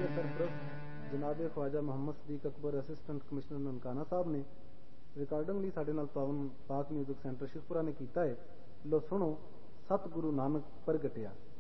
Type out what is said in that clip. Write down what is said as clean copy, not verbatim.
के सरप्रस्त जनाब Khwaja Mohammad Sadiq Akbar assistant commissioner Nankana साहब ने रिकॉर्डिंग ली साढ़े नाल पावन पाक म्यूजिक सेंटर शिवपुरा ने कीता है। लो सुनो सतगुरु नानक प्रगटिया।